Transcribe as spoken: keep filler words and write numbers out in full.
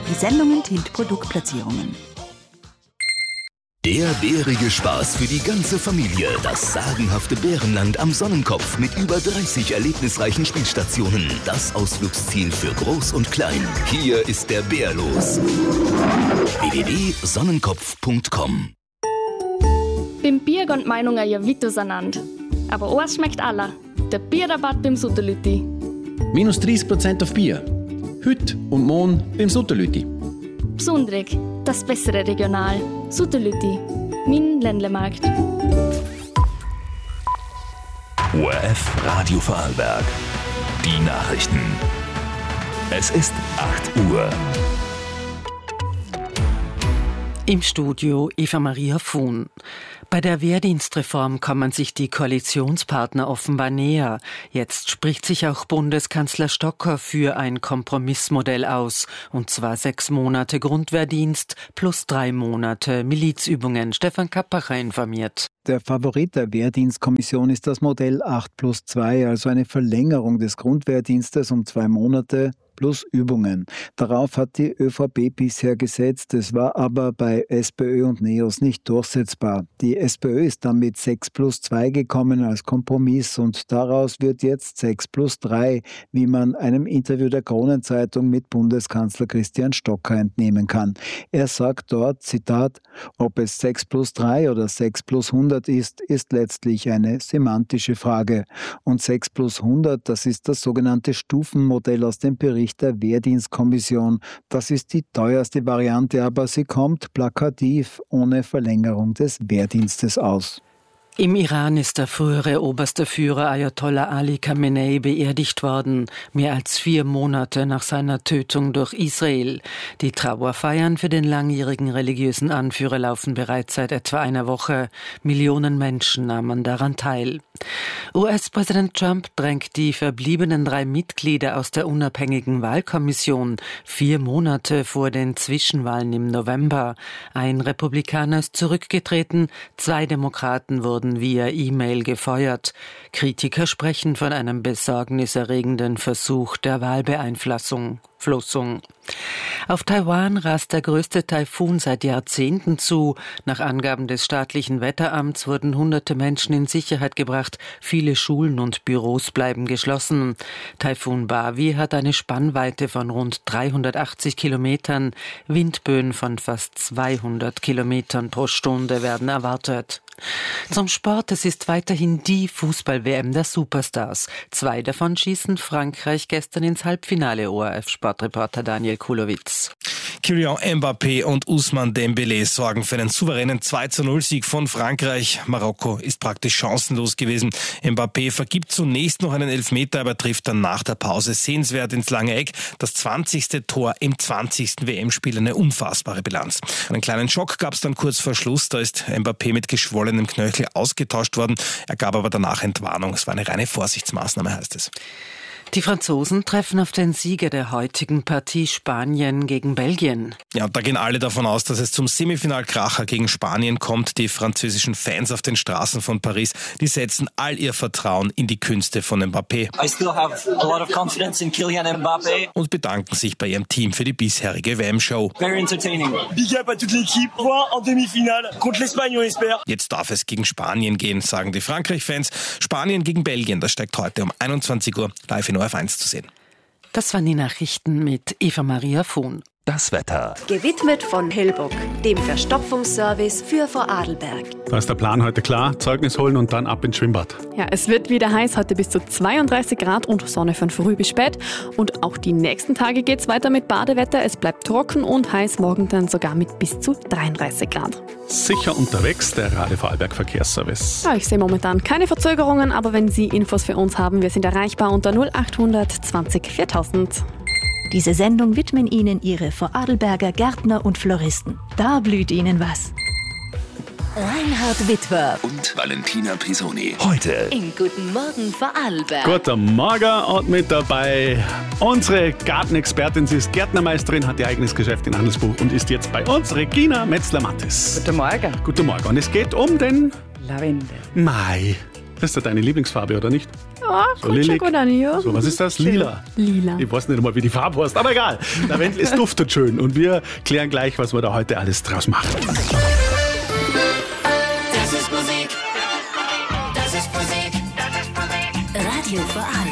Die Sendung enthält Produktplatzierungen. Der bärige Spaß für die ganze Familie. Das sagenhafte Bärenland am Sonnenkopf mit über dreißig erlebnisreichen Spielstationen. Das Ausflugsziel für Groß und Klein. Hier ist der Bär los. w w w punkt sonnenkopf punkt com. Beim Bier gehen die Meinungen ja weit auseinander. Aber eins schmeckt aller. Der Bierrabatt beim Sutterlütti. Minus dreißig Prozent auf Bier. Heute und morgen beim Sutterlütti. Besonderig, das bessere Regional. Sutterlütti, mein Ländlemarkt. O R F Radio Vorarlberg. Die Nachrichten. Es ist acht Uhr. Im Studio Eva Maria Fuhn. Bei der Wehrdienstreform kommen sich die Koalitionspartner offenbar näher. Jetzt spricht sich auch Bundeskanzler Stocker für ein Kompromissmodell aus. Und zwar sechs Monate Grundwehrdienst plus drei Monate Milizübungen. Stefan Kappacher informiert. Der Favorit der Wehrdienstkommission ist das Modell acht plus zwei, also eine Verlängerung des Grundwehrdienstes um zwei Monate plus Übungen. Darauf hat die ÖVP bisher gesetzt. Es war aber bei SPÖ und NEOS nicht durchsetzbar. Die SPÖ ist dann mit sechs plus zwei gekommen als Kompromiss und daraus wird jetzt sechs plus drei, wie man einem Interview der Kronenzeitung mit Bundeskanzler Christian Stocker entnehmen kann. Er sagt dort, Zitat, ob es sechs plus drei oder sechs plus hundert ist, ist letztlich eine semantische Frage. Und sechs plus hundert, das ist das sogenannte Stufenmodell aus dem Bericht der Wehrdienstkommission. Das ist die teuerste Variante, aber sie kommt plakativ ohne Verlängerung des Wehrdienstes aus. Im Iran ist der frühere oberste Führer Ayatollah Ali Khamenei beerdigt worden, mehr als vier Monate nach seiner Tötung durch Israel. Die Trauerfeiern für den langjährigen religiösen Anführer laufen bereits seit etwa einer Woche. Millionen Menschen nahmen daran teil. U S-Präsident Trump drängt die verbliebenen drei Mitglieder aus der unabhängigen Wahlkommission vier Monate vor den Zwischenwahlen im November. Ein Republikaner ist zurückgetreten, zwei Demokraten wurden via E-Mail gefeuert. Kritiker sprechen von einem besorgniserregenden Versuch der Wahlbeeinflussung. Flossung. Auf Taiwan rast der größte Taifun seit Jahrzehnten zu. Nach Angaben des staatlichen Wetteramts wurden hunderte Menschen in Sicherheit gebracht. Viele Schulen und Büros bleiben geschlossen. Taifun Bavi hat eine Spannweite von rund dreihundertachtzig Kilometern. Windböen von fast zweihundert Kilometern pro Stunde werden erwartet. Zum Sport, es ist weiterhin die Fußball-W M der Superstars. Zwei davon schießen Frankreich gestern ins Halbfinale. O R F-Sportreporter Daniel Kulowitz. Kylian Mbappé und Ousmane Dembélé sorgen für einen souveränen zwei zu null Sieg von Frankreich. Marokko ist praktisch chancenlos gewesen. Mbappé vergibt zunächst noch einen Elfmeter, aber trifft dann nach der Pause sehenswert ins lange Eck. Das zwanzigste Tor im zwanzigsten W M-Spiel, eine unfassbare Bilanz. Einen kleinen Schock gab es dann kurz vor Schluss. Da ist Mbappé mit geschwollenem Knöchel ausgetauscht worden. Er gab aber danach Entwarnung. Es war eine reine Vorsichtsmaßnahme, heißt es. Die Franzosen treffen auf den Sieger der heutigen Partie Spanien gegen Belgien. Ja, und da gehen alle davon aus, dass es zum Semifinalkracher gegen Spanien kommt. Die französischen Fans auf den Straßen von Paris, die setzen all ihr Vertrauen in die Künste von Mbappé. I still have a lot of confidence in Kylian Mbappé. Und bedanken sich bei ihrem Team für die bisherige W M-Show. Very entertaining. Big up à toute l'équipe. Point en demi-finale contre l'Espagne, on espère. Jetzt darf es gegen Spanien gehen, sagen die Frankreich-Fans. Spanien gegen Belgien, das steigt heute um einundzwanzig Uhr live in O R F eins zu sehen. Das waren die Nachrichten mit Eva Maria Fuhn. Das Wetter. Gewidmet von Hellbock, dem Verstopfungsservice für Vorarlberg. Da ist der Plan heute klar, Zeugnis holen und dann ab ins Schwimmbad. Ja, es wird wieder heiß, heute bis zu zweiunddreißig Grad und Sonne von früh bis spät. Und auch die nächsten Tage geht es weiter mit Badewetter. Es bleibt trocken und heiß, morgen dann sogar mit bis zu dreiunddreißig Grad. Sicher unterwegs, der Radio Vorarlberg Verkehrsservice. Ja, ich sehe momentan keine Verzögerungen, aber wenn Sie Infos für uns haben, wir sind erreichbar unter null achthundert zwanzig viertausend. Diese Sendung widmen Ihnen Ihre Vorarlberger Gärtner und Floristen. Da blüht Ihnen was. Reinhard Witwer und Valentina Pisoni. Heute in Guten Morgen Vorarlberg. Guten Morgen und mit dabei unsere Gartenexpertin. Sie ist Gärtnermeisterin, hat ihr eigenes Geschäft in Handelsbuch und ist jetzt bei uns Regina Metzler-Mattes. Guten Morgen. Guten Morgen. Und es geht um den Lavendel. Mai. Das ist ja deine Lieblingsfarbe, oder nicht? Ja, so kommt schon gut an, ja. So, was ist das? Lila. Lila. Ich weiß nicht einmal, wie die Farbe heißt, aber egal. Lavendel, es duftet schön und wir klären gleich, was wir da heute alles draus machen. Das ist Musik. Das ist Musik. Das ist Musik. Radio Vorarlberg.